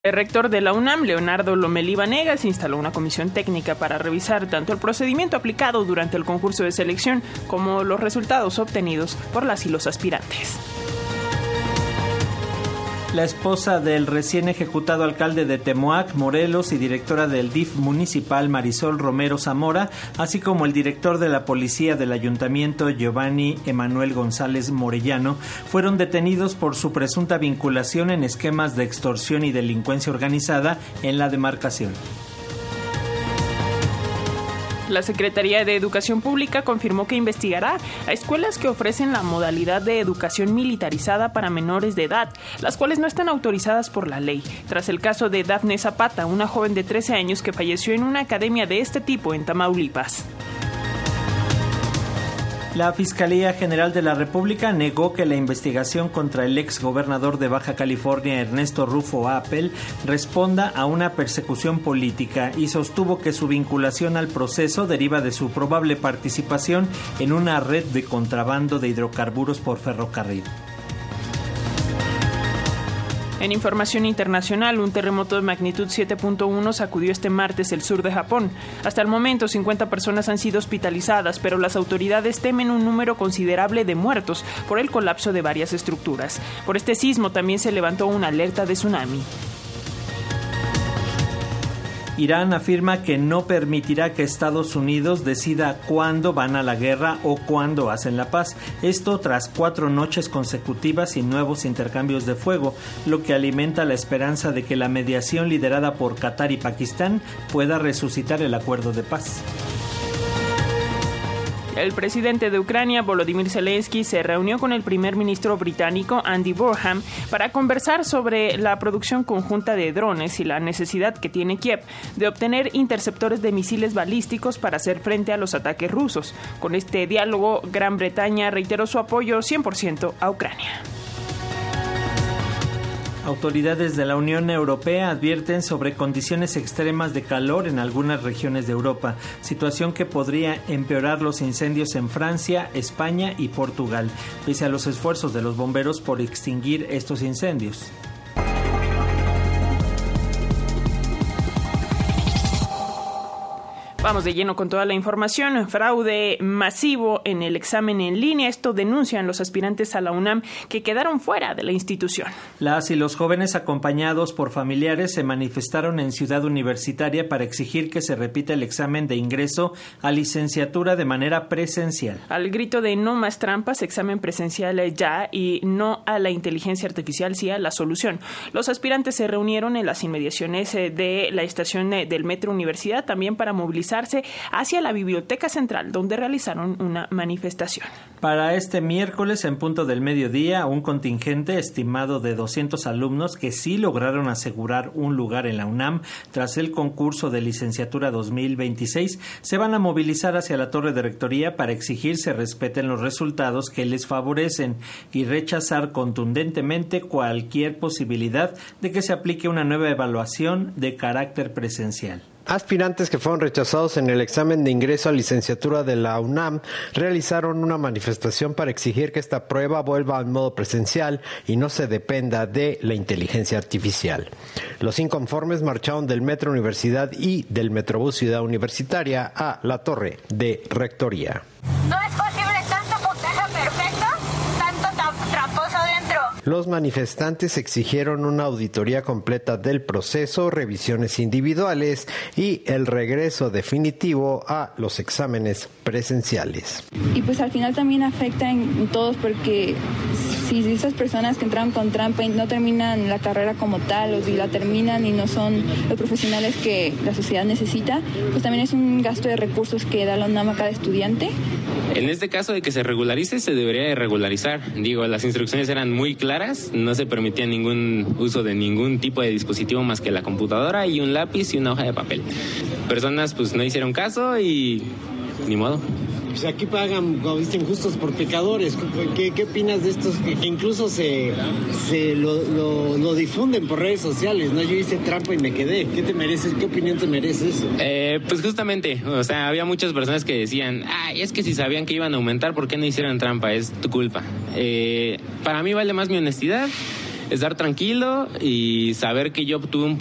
El rector de la UNAM, Leonardo Lomelí Vanegas, instaló una comisión técnica para revisar tanto el procedimiento aplicado durante el concurso de selección como los resultados obtenidos por las y los aspirantes. La esposa del recién ejecutado alcalde de Temoac, Morelos, y directora del DIF municipal, Marisol Romero Zamora, así como el director de la policía del ayuntamiento, Giovanni Emanuel González Morellano, fueron detenidos por su presunta vinculación en esquemas de extorsión y delincuencia organizada en la demarcación. La Secretaría de Educación Pública confirmó que investigará a escuelas que ofrecen la modalidad de educación militarizada para menores de edad, las cuales no están autorizadas por la ley, tras el caso de Dafne Zapata, una joven de 13 años que falleció en una academia de este tipo en Tamaulipas. La Fiscalía General de la República negó que la investigación contra el exgobernador de Baja California, Ernesto Rufo Appel, responda a una persecución política y sostuvo que su vinculación al proceso deriva de su probable participación en una red de contrabando de hidrocarburos por ferrocarril. En información internacional, un terremoto de magnitud 7.1 sacudió este martes el sur de Japón. Hasta el momento, 50 personas han sido hospitalizadas, pero las autoridades temen un número considerable de muertos por el colapso de varias estructuras. Por este sismo también se levantó una alerta de tsunami. Irán afirma que no permitirá que Estados Unidos decida cuándo van a la guerra o cuándo hacen la paz. Esto tras 4 noches consecutivas y nuevos intercambios de fuego, lo que alimenta la esperanza de que la mediación liderada por Qatar y Pakistán pueda resucitar el acuerdo de paz. El presidente de Ucrania, Volodymyr Zelensky, se reunió con el primer ministro británico, Andy Burnham, para conversar sobre la producción conjunta de drones y la necesidad que tiene Kiev de obtener interceptores de misiles balísticos para hacer frente a los ataques rusos. Con este diálogo, Gran Bretaña reiteró su apoyo 100% a Ucrania. Autoridades de la Unión Europea advierten sobre condiciones extremas de calor en algunas regiones de Europa, situación que podría empeorar los incendios en Francia, España y Portugal, pese a los esfuerzos de los bomberos por extinguir estos incendios. Vamos de lleno con toda la información. Fraude masivo en el examen en línea. Esto denuncian los aspirantes a la UNAM que quedaron fuera de la institución. Las y los jóvenes acompañados por familiares se manifestaron en Ciudad Universitaria para exigir que se repita el examen de ingreso a licenciatura de manera presencial. Al grito de no más trampas, examen presencial ya y no a la inteligencia artificial, sí a la solución. Los aspirantes se reunieron en las inmediaciones de la estación del Metro Universidad también para movilizar hacia la Biblioteca Central, donde realizaron una manifestación. Para este miércoles, en punto del mediodía, un contingente estimado de 200 alumnos que sí lograron asegurar un lugar en la UNAM tras el concurso de licenciatura 2026 se van a movilizar hacia la Torre de Rectoría para exigir se respeten los resultados que les favorecen y rechazar contundentemente cualquier posibilidad de que se aplique una nueva evaluación de carácter presencial. Aspirantes que fueron rechazados en el examen de ingreso a licenciatura de la UNAM realizaron una manifestación para exigir que esta prueba vuelva al modo presencial y no se dependa de la inteligencia artificial. Los inconformes marcharon del Metro Universidad y del Metrobús Ciudad Universitaria a la Torre de Rectoría. No es posible tanto puntaje perfecto, tanto tramposo dentro. Los manifestantes exigieron una auditoría completa del proceso, revisiones individuales y el regreso definitivo a los exámenes presenciales. Y pues al final también afecta en todos porque si esas personas que entraron con trampa y no terminan la carrera como tal o si la terminan y no son los profesionales que la sociedad necesita, pues también es un gasto de recursos que da la UNAM a cada estudiante. En este caso de que se regularice, se debería de regularizar. Las instrucciones eran muy claras, no se permitía ningún uso de ningún tipo de dispositivo más que la computadora y un lápiz y una hoja de papel. Personas pues no hicieron caso y ni modo. Pues aquí pagan, como dicen, justos por pecadores. ¿Qué opinas de estos que incluso lo difunden por redes sociales? No, yo hice trampa y me quedé. ¿Qué te mereces? ¿Qué opinión te mereces? Pues justamente, había muchas personas que decían, es que si sabían que iban a aumentar, ¿por qué no hicieron trampa? Es tu culpa. Para mí vale más mi honestidad. estar tranquilo y saber que yo obtuve un